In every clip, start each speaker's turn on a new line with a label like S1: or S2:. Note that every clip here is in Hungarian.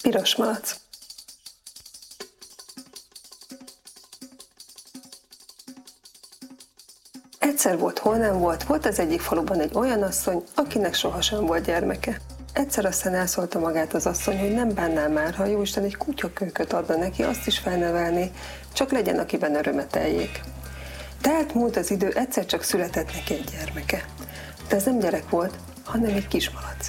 S1: Piros malac. Egyszer volt, hol nem volt, volt az egyik faluban egy olyan asszony, akinek sohasem volt gyermeke. Egyszer aztán elszólta magát az asszony, hogy nem bánná már, ha jóisten egy kutyakölyköt adna neki, azt is felnevelné, csak legyen, akiben örömeteljék. Tehát múlt az idő, egyszer csak született neki egy gyermeke. De ez nem gyerek volt, hanem egy kismalac.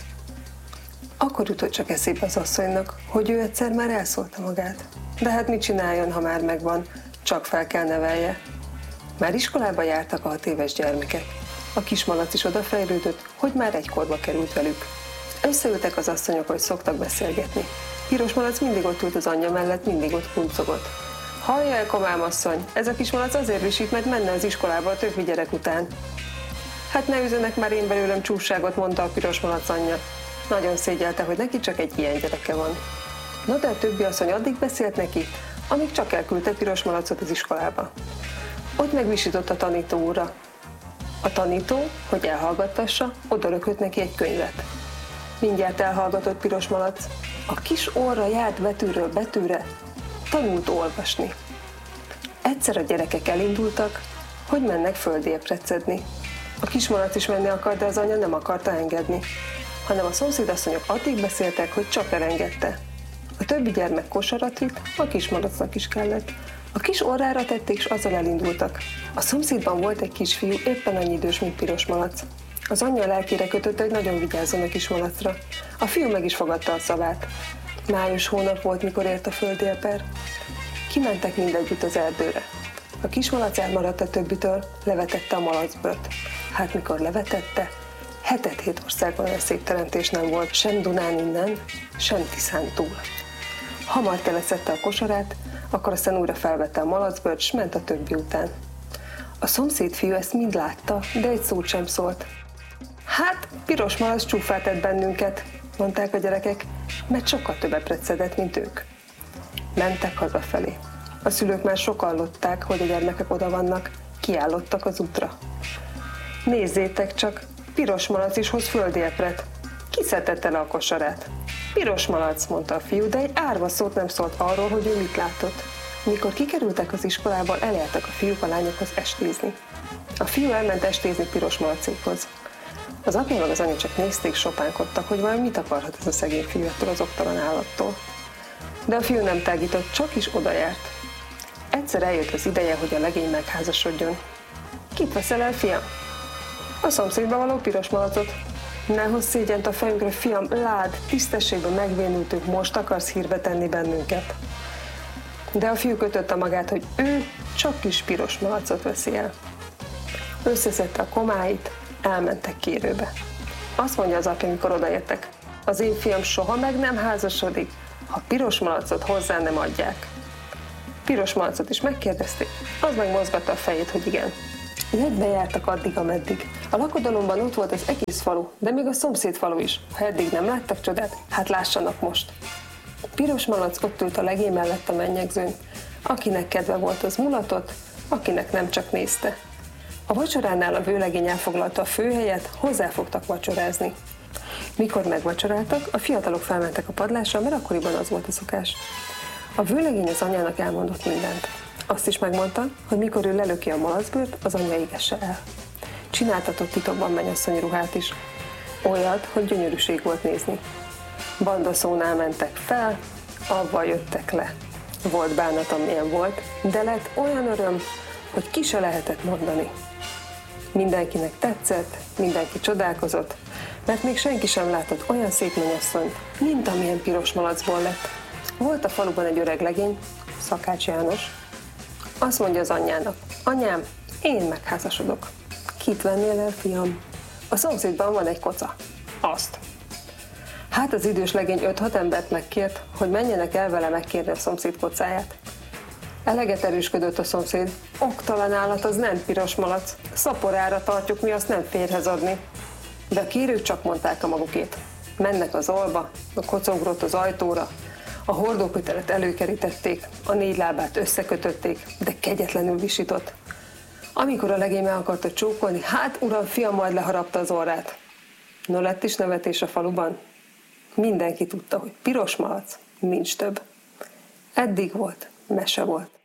S1: Akkor jutott csak eszébe az asszonynak, hogy ő egyszer már elszólta magát. De hát mit csináljon, ha már megvan, csak fel kell nevelje. Már iskolába jártak a 6 éves gyermekek. A kismalac is odafejlődött, hogy már egykorba került velük. Összeültek az asszonyok, hogy szoktak beszélgetni. Piros malac mindig ott ült az anyja mellett, mindig ott kuncogott. Hallja el, komám asszony, ez a kismalac azért visít, mert menne az iskolába a többi gyerek után. Hát ne üzenek már én belőlem csúfságot, mondta a piros malac anyja. Nagyon szégyelte, hogy neki csak egy ilyen gyereke van. No, de a többi asszony addig beszélt neki, amíg csak elküldte piros malacot az iskolába. Ott megvisított a tanító úrra. A tanító, hogy elhallgattassa, odalökött neki egy könyvet. Mindjárt elhallgatott piros malac. A kis orra járt betűről betűre, tanult olvasni. Egyszer a gyerekek elindultak, hogy mennek földéprecedni. A kismalac is menni akart, de az anya nem akarta engedni, hanem a szomszédasszonyok addig beszéltek, hogy csak elengedte. A többi gyermek kosarat vitt, a kismalacnak is kellett. A kis orrára tették, és azzal elindultak. A szomszédban volt egy kisfiú, éppen annyi idős, mint piros malac. Az anyja lelkére kötötte, hogy nagyon vigyázzon a kismalacra. A fiú meg is fogadta a szavát. Május hónap volt, mikor ért a földélper. Kimentek mindegyütt az erdőre. A kismalac elmaradt a többitől, levetette a malacbört. Hát mikor levetette, 7 országban olyan szép teremtés nem volt, sem Dunán innen, sem Tiszán túl. Hamar teleszedte a kosarát, akkor aztán újra felvette a malacbört, s ment a többi után. A szomszéd fiú ezt mind látta, de egy szót sem szólt. Hát, piros malac csúfát tett bennünket, mondták a gyerekek, mert sokkal többet recedett, mint ők. Mentek hazafelé. A szülők már sokallották, hogy a gyermekek oda vannak, kiállottak az útra. Nézzétek csak, piros malac is hoz földélpret. Ki szedte le a kosarát? Piros malac, mondta a fiú, de egy árva szót nem szólt arról, hogy ő mit látott. Mikor kikerültek az iskolából, eljártak a fiúk a lányokhoz estézni. A fiú elment estézni piros malacékhoz. Az apja meg az anya csak nézték, sopánkodtak, hogy valami mit akarhat ez a szegény fiú ettől az oktalan állattól. De a fiú nem tágított, csak is odajárt. Egyszer eljött az ideje, hogy a legény megházasodjon. Kit veszel el, fiam? A szomszédba való piros malacot. Ne hozz szégyent a fejünkre, fiam, lád, tisztességben megvénültünk, most akarsz hírbe tenni bennünket. De a fiú kötötte magát, hogy ő csak kis piros malacot veszi el. Összeszedte a komáit, elmentek kérőbe. Azt mondja az apja, mikor odaértek. Az én fiam soha meg nem házasodik, ha piros malacot hozzá nem adják. Piros malacot is megkérdezték, az megmozgatta a fejét, hogy igen. Jegybe jártak addig, ameddig. A lakodalomban ott volt az egész falu, de még a szomszéd falu is. Ha eddig nem láttak csodát, hát lássanak most. Piros malac ott ült a legény mellett a mennyegzőn. Akinek kedve volt, az mulatott, akinek nem, csak nézte. A vacsoránál a vőlegény elfoglalta a főhelyet, hozzáfogtak vacsorázni. Mikor megvacsoráltak, a fiatalok felmentek a padlásra, mert akkoriban az volt a szokás. A vőlegény az anyának elmondott mindent. Azt is megmondta, hogy mikor ő lelöki a malacbőrt, az anyja égesse el. Csináltatott titokban mennyasszonyi ruhát is. Olyat, hogy gyönyörűség volt nézni. Bandaszónál mentek fel, avval jöttek le. Volt bánat, amilyen volt, de lett olyan öröm, hogy ki se lehetett mondani. Mindenkinek tetszett, mindenki csodálkozott, mert még senki sem látott olyan szép mennyasszonyt, mint amilyen piros malacból lett. Volt a faluban egy öreg legény, Szakács János. Azt mondja az anyjának, anyám, én megházasodok. Kit vennél el, fiam? A szomszédban van egy koca. Azt. Hát az idős legény 5-6 embert megkért, hogy menjenek el vele megkérni a szomszéd kocáját. Eleget erősködött a szomszéd. Oktalan állat, az nem piros malac. Szaporára tartjuk, mi azt nem férhez adni. De a kérők csak mondták a magukét. Mennek az olba, a koca ugrott az ajtóra, a hordókötelet előkerítették, a 4 lábát összekötötték, de kegyetlenül visított. Amikor a legény meg akarta csókolni, hát uram, fiam, majd leharapta az orrát. No, lett is nevetés a faluban? Mindenki tudta, hogy piros malac, nincs több. Eddig volt, mese volt.